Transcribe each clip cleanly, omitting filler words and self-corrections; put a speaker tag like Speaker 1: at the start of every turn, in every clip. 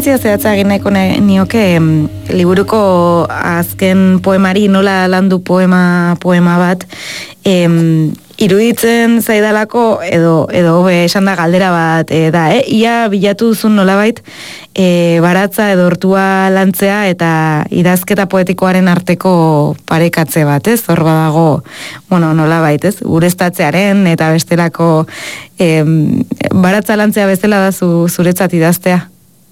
Speaker 1: erreferentzia zehatza egin nahiko nioke liburuko azken poemari nola landu poema bat, iruditzen zaidalako edo hobe esan da galdera bat da, ia bilatu duzun nolabait baratza edo ortua lantzea eta idazketa poetikoaren arteko parekatze bat, ez? Hor badago, nolabait, ez? Ureztatzearen eta bestelako baratza lantzea bezala da zuretzat idaztea.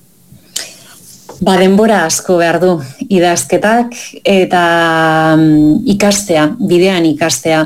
Speaker 2: Denbora asko behar du idazketak eta ikastea, bidean ikastea.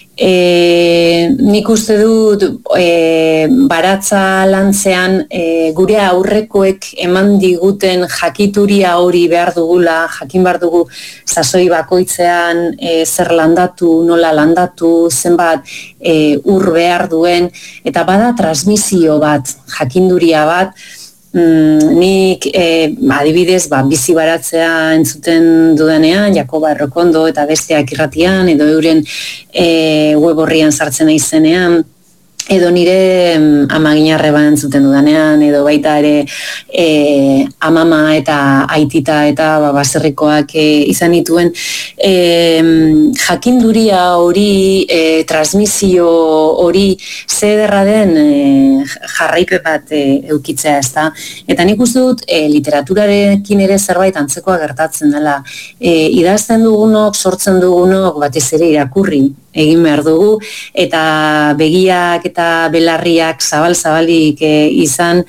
Speaker 2: Nik uste dut baratza lantzean gure aurrekoek eman diguten jakituria hori behar dugula, jakin behar dugu sasoi bakoitzean zer landatu, nola landatu, zenbat ur behar duen, eta bada transmisio bat, jakinduria bat. Nik adibidez bizi baratzea entzuten dudanean, Jakoba Errokondo eta besteak irratian, edo euren web orrian sartzen naizenean, edo nire Amaginarreba entzuten dudanean, edo baita ere amama eta aitita eta baserrikoak izan dituen jakinduria hori, transmisio hori zederra den jarraipe bat eukitzea, ezta? Eta nik uste dut literaturarekin ere zerbait antzekoa gertatzen dela. Idazten dugunok, sortzen dugunok, batez ere irakurri egin behar dugu, eta begiak eta belarriak zabal-zabalik izan,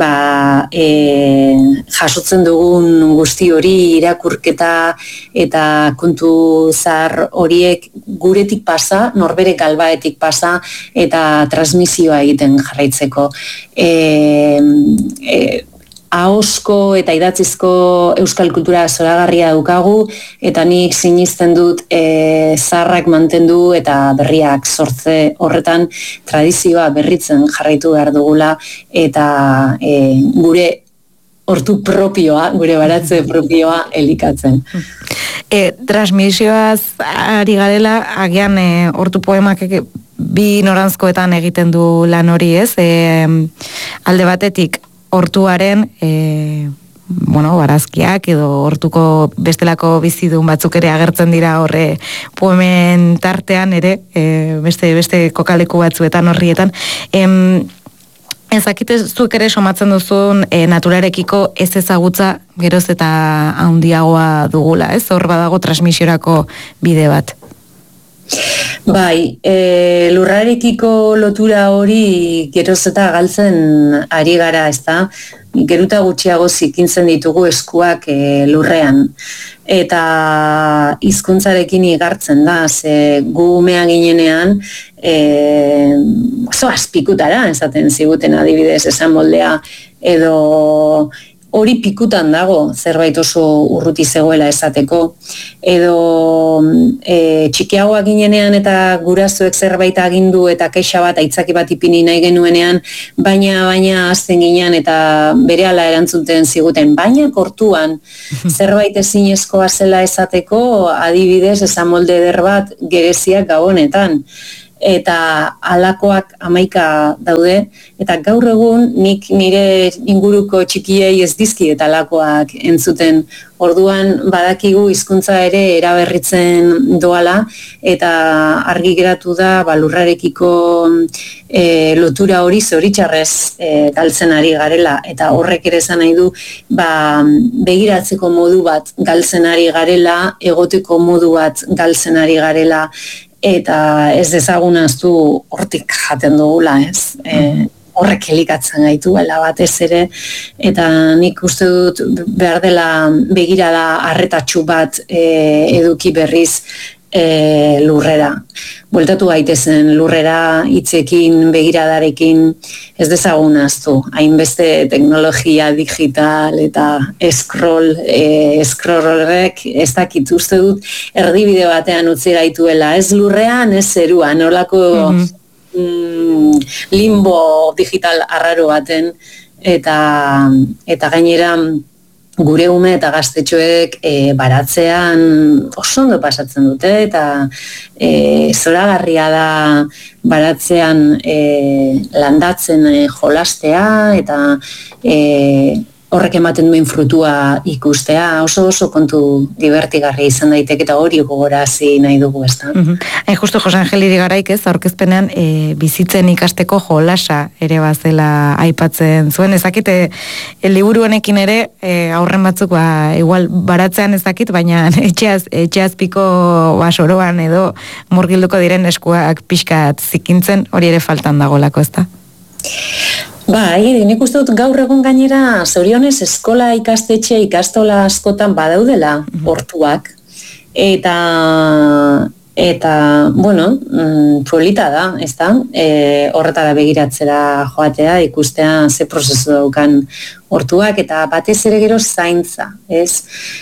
Speaker 2: jasotzen dugun guzti hori irakurketa eta kontu zahar horiek guretik pasa, norbere galbaetik pasa, eta transmisioa egiten jarraitzeko. Ahosko eta idatzizko euskal kultura zoragarria daukagu, eta nik sinisten dut zaharrak mantendu eta berriak sortze horretan tradizioa berritzen jarraitu behar dugula, eta gure hortu propioa, gure baratze propioa elikatzen.
Speaker 1: Transmisioaz ari garela, agian hortu poemak bi noranzkoetan egiten du lan hori, ez? Alde batetik, hortuaren barazkiak edo hortuko bestelako bizidun batzuk ere agertzen dira horre poemen tartean ere, beste kokaleku batzuetan horrietan. Ezakite zuek ere somatzen duzun naturarekiko ez ezagutza geroz eta handiagoa dugula, ez? Hor badago transmisiorako bide bat.
Speaker 2: Bai, lurrarekiko lotura hori geroz eta galtzen ari gara, ezta? Geruta gutxiago zikintzen ditugu eskuak lurrean. Eta hizkuntzarekin igartzen da, ze gu umeak ginenean oso azpikutara esaten ziguten adibidez esan moldea, edo hori pikutan dago zerbait oso urruti zegoela esateko, edo txikiagoak ginenean eta gurasoek zerbait agindu eta kexa bat, aitzaki bat ipini nahi genuenean, baina azten ginean eta berehala erantzuten ziguten, baina kortuan zerbait ezinezkoa zela esateko, adibidez esan molde eder bat gereziak gabonetan. Eta halakoak 11 daude, eta gaur egun nik nire inguruko txikiei ez dizki eta halakoak entzuten. Orduan badakigu hizkuntza ere eraberritzen doala, eta argi geratu da lurrarekiko lotura hori zoritxarrez galtzen ari garela, eta horrek ere esan nahi du begiratzeko modu bat galtzen ari garela, egoteko modu bat galtzen ari garela, eta ez dezagunaztu hortik jaten dugula, ez? Horrek elikatzen gaitu, batez ere, eta nik uste dut behar dela begirada arretatxu bat eduki berriz lurrera. Bueltatu gaitezen lurrera hitzekin, begiradarekin, ez dezagunaztu. Hainbeste teknologia digital eta scrollrek ez dakit uste dut erdibide batean utzi gaituela. Ez lurrean, ez zeruan, nolako limbo digital arraro baten, eta gainera gure ume eta gaztetxoek baratzean oso ondo pasatzen dute, eta zoragarria da baratzean landatzen jolastea, eta horrek ematen duen frutua ikustea, oso kontu divertigarri izan daiteke eta hori gogorazi nahi dugu, ezta.
Speaker 1: Justo Jose Angel Irigaraik ez, aurkezpenean bizitzen ikasteko jolasa ere bazela aipatzen zuen, ezakite liburu honekin ere aurren batzuk igual baratzean ezakit, baina etxeazpiko basoroan edo murgilduko diren eskuak pixkat zikintzen, hori ere faltan dagolako, ezta?
Speaker 2: Nik uste dut gaur egun gainera zorionez eskola ikastetxe ikastola askotan badaudela hortuak eta bueno, polita da, ezta? Horretara begiratzera joatea, ikustea ze prozesu daukan hortuak eta batez ere gero zaintza, ez?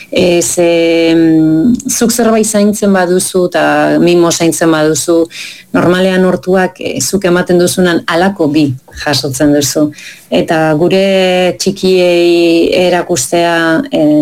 Speaker 2: Zuk zerbait zaintzen baduzu eta mimo zaintzen baduzu, normalean hortuak zuk ematen duzunan alako bi jasotzen duzu. Eta gure txikiei erakustea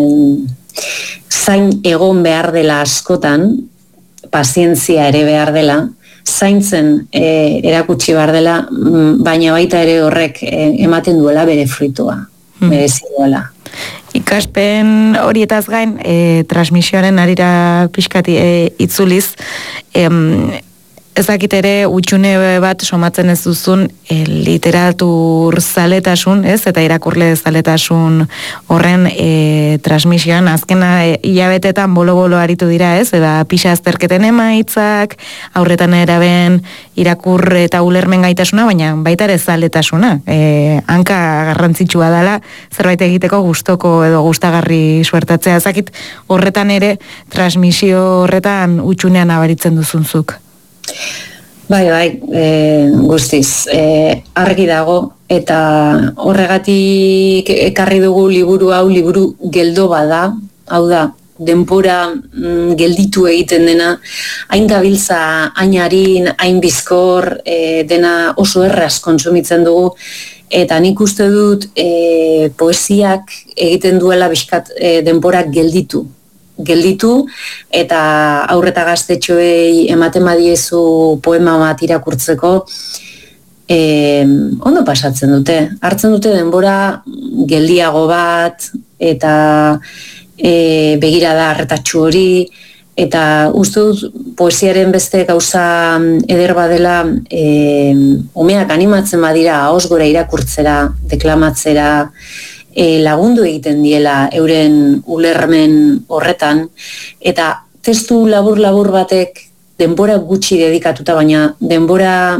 Speaker 2: zain egon behar dela askotan, pazientzia ere behar dela, zaintzen erakutsi behar dela, baina baita ere horrek ematen duela bere fruitua, bere ziduela.
Speaker 1: Ikaspen horietaz gain, transmisioaren arira pixkati itzuliz, ezakit ere utxune bat somatzen ez duzun literatur zaletasun, ez? Eta irakurle zaletasun horren transmisioan, azkena hilabetetan bolo-bolo aritu dira, ez? Eta pixa azterketen emaitzak, aurretan eraben irakur eta ulermen gaitasuna, baina baita ere zaletasuna. Hanka garrantzitsua dela, zerbait egiteko gustoko edo gustagarri suertatzea. Ezakit horretan ere, transmisio horretan utxunean abaritzen duzunzuk.
Speaker 2: Bai, guztiz, argi dago, eta horregatik ekarri dugu liburu geldo bada, hau da, denbora gelditu egiten dena, hain gabiltza, hain harin, hain bizkor, dena oso erraz kontsumitzen dugu, eta nik uste dut poesiak egiten duela bizkat denbora gelditu eta aurreta gaztetxoei ematen badiezu poema bat irakurtzeko ondo pasatzen dute. Hartzen dute denbora geldiago bat eta begirada arretatxu hori eta uste dut poesiaren beste gauza eder badela umeak animatzen badira ahoz gora irakurtzera, deklamatzera, lagundu egiten diela euren ulermen horretan, eta testu labur batek denbora gutxi dedikatuta, baina denbora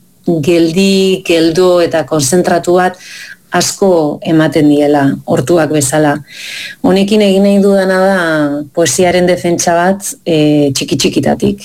Speaker 2: geldo eta konzentratu bat asko ematen diela, hortuak bezala. Honekin egin nahi dudana da poesiaren defentsa bat txiki-txikitatik.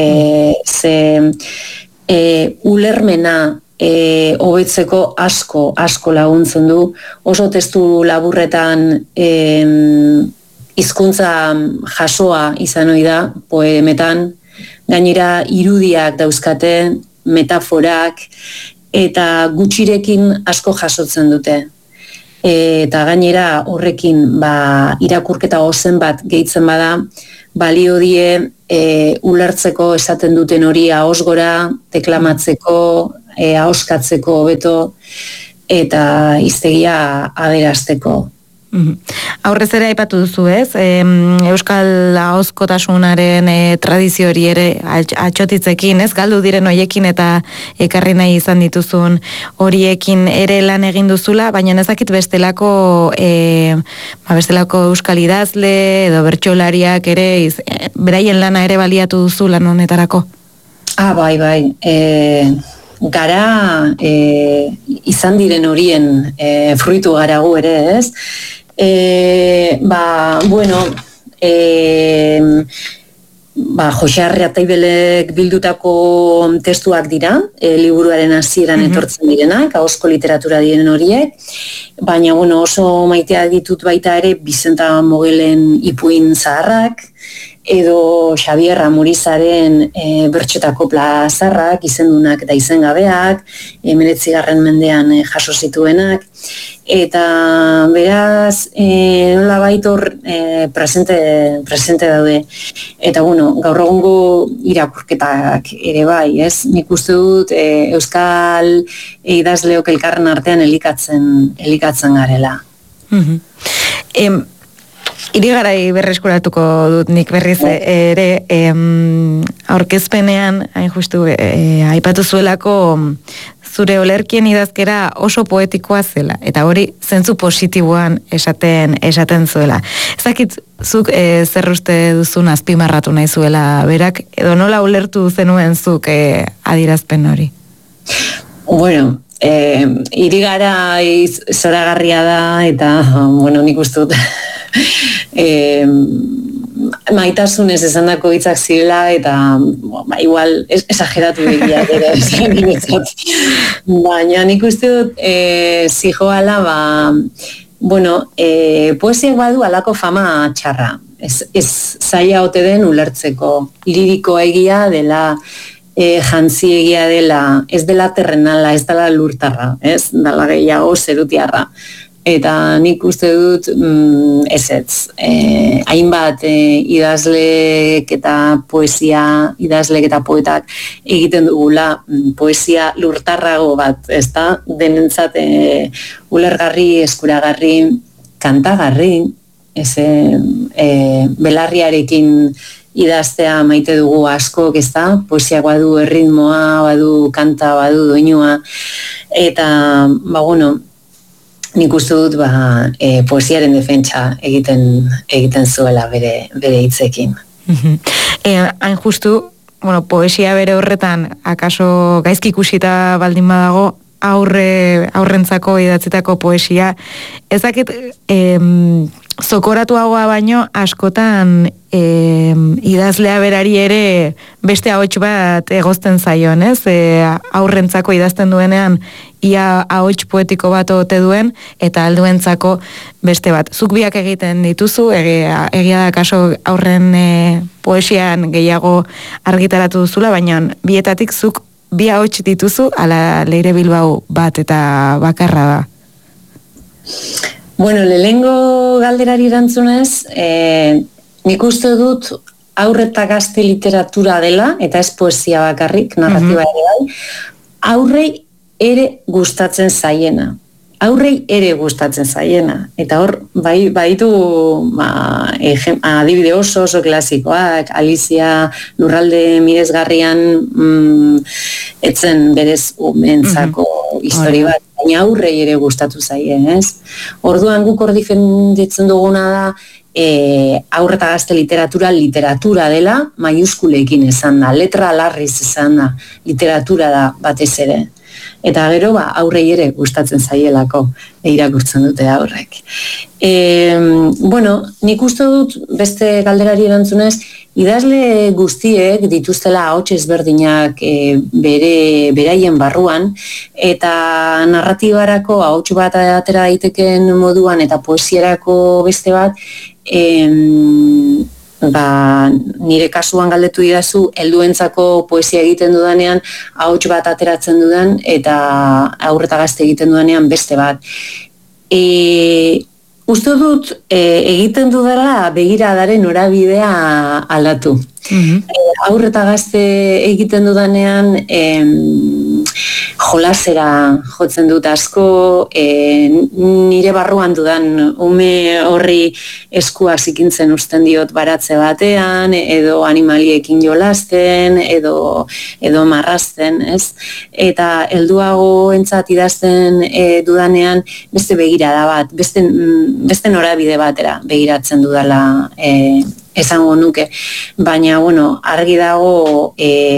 Speaker 2: Ulermena hobetzeko asko laguntzen du, oso testu laburretan hizkuntza jasoa izan ohi da poemetan, gainera irudiak dauzkate, metaforak, eta gutxirekin asko jasotzen dute. Eta gainera horrekin irakurketa ozen bat gehitzen bada, balio die ulertzeko esaten duten hori ahoz gora, deklamatzeko, ahoskatzeko hobeto eta hiztegia aberazteko.
Speaker 1: Aurrez ere aipatu duzu, ez? Euskal ahozkotasunaren tradizio hori ere atxotitzekin, ez? Galdu diren horiekin eta ekarri nahi izan dituzun horiekin ere lan egin duzula, baina ezakit bestelako euskal idazle edo bertsolariak ere beraien lana ere baliatu duzu lan honetarako?
Speaker 2: Bai. Gara izan diren horien fruitu gara gu ere, ez? Jose Arrataibelek bildutako testuak dira, liburuaren hasieran etortzen direnak, ahozko literatura diren horiek, baina oso maitea ditut baita ere Bizenta Mogelen ipuin zaharrak, edo Xabier Amurizaren bertxotako plazarrak, izendunak eta izengabeak, 19. mendean jaso zituenak, eta beraz, nola baitor presente daude. Eta gaur egungo irakurketak ere bai, ez? Nik uste dut Euskal idazleok elkarren artean elikatzen garela.
Speaker 1: Irigarai berreskuratuko dut nik berriz ere aurkezpenean hain justu aipatu zuelako zure olerkien idazkera oso poetikoa zela eta hori zentzu positiboan esaten zuela. Ezakit zuk zer uste duzun azpimarratu nahi zuela berak edo nola ulertu zenuen zuk adierazpen hori?
Speaker 2: Bueno, Irigarai zoragarria da eta bueno, nik uste dut maitasunez esandako hitzak zirela eta igual esageratu begia ere baina nik uste dut zijoala poesiak badu alako fama txarra ez zaila ote den ulertzeko lirikoa egia dela jantzi egia dela ez dela terrenala, ez dela lurtarra ez dela gehiago zerutiarra eta nik uste dut ezetz. Hainbat idazlek eta idazlek eta poetak egiten dugula poesia lurtarrago bat, ez da? Denentzat ulergarri, eskuragarri, kantagarri, belarriarekin idaztea maite dugu askok, ez da? Poesiak badu erritmoa, badu kanta, badu doinua, eta, nik uste dut poesiaren defentsa egiten zuela bere hitzekin.
Speaker 1: Hain justu, poesia bere horretan, akaso gaizki ikusita baldin badago, aurrentzako idatzitako poesia, ezakit zokoratuagoa baino askotan idazlea berari ere beste ahots bat egozten zaion, ez? Aurrentzako idazten duenean ia ahots poetiko bat ote duen eta alduentzako beste bat. Zuk biak egiten dituzu, egia da kaso aurren poesian gehiago argitaratu duzula, baina bietatik zuk bi ahots dituzu, ala Leire Bilbao bat eta bakarra da.
Speaker 2: Bueno, lehengo galderari erantzunez, nik uste dut haur eta gazte literatura dela, eta ez poesia bakarrik, narratiba ere bai, aurrei ere gustatzen zaiena. Aurrei ere gustatzen zaiena. Eta hor, baitu adibide oso klasikoak, Alicia Lurralde Miresgarrian etzen berez umentzako histori bat, baina aurrei ere gustatu zaien, ez? Orduan guk hor defenditzen duguna da haur eta gazte literatura dela, maiuskulekin esan da, letra larriz esan da, literatura da batez ere. Eta gero, aurrei ere gustatzen zaielako irakurtzen dute aurrek. Nik uste dut beste galderari erantzunez, idazle guztiek dituztela ahots ezberdinak beraien barruan, eta narratibarako ahots bat atera daiteken moduan eta poesierako beste bat, nire kasuan galdetu didazu, helduentzako poesia egiten dudanean ahots bat ateratzen dudan eta haur eta gazte egiten dudanean beste bat. Uste dut egiten dudala begiradaren norabidea aldatu. Haur eta gazte egiten dudanean jolasera jotzen dut asko, nire barruan dudan ume horri eskua zikintzen uzten diot baratze batean, edo animaliekin jolasten, edo marrazten, ez? Eta helduago entzat idazten dudanean beste begirada bat, beste norabide batera begiratzen dudala esango nuke. Baina, argi dago,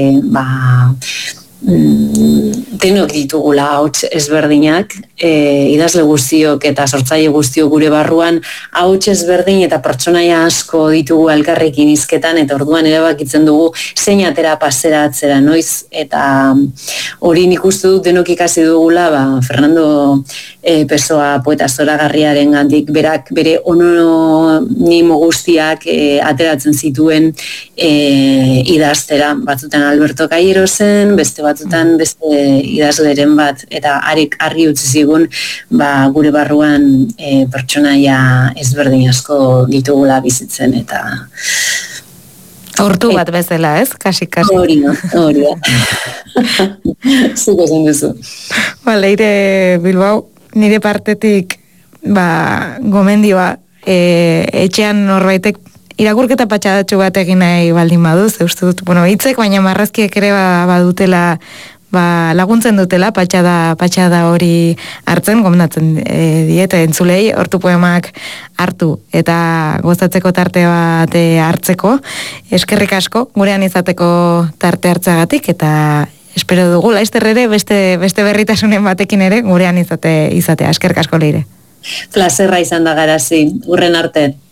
Speaker 2: denok ditugula ahots ezberdinak, idazle guztiok eta sortzaile guztiok gure barruan ahots ezberdin eta pertsonaia asko ditugu elkarrekin hizketan, eta orduan erabakitzen dugu zein atera pasera atzera noiz, eta hori nik uste dut denok ikasi dugula, Fernando Pessoa poeta zoragarriaren gandik berak bere ononimo guztiak ateratzen zituen idaztera, batzutan Alberto Cairo zen, beste batzutan beste idazleren bat, eta argi utzi zigun gure barruan pertsonaia ezberdin asko ditugula bizitzen, eta
Speaker 1: hortu bat bezala, ez? Kasi.
Speaker 2: Hori da. Zuko zen duzu.
Speaker 1: Leire Bilbao, nire partetik gomendioa, etxean norbaitek irakurketa patxadatxo bat egin nahi baldin badu, ze uste dut, hitzek, baina marrazkiek ere badutela, laguntzen dutela patxada hori hartzen, gomendatzen diete entzulei, hortu poemak hartu eta gozatzeko tarte bat hartzeko. Eskerrik asko, gurean izateko tarte hartzagatik, eta espero dugu, laizter ere, beste berritasunen batekin ere, gurean izatea. Eskerrik asko, Leire.
Speaker 2: Plazerra izan da Garazi, urren arte.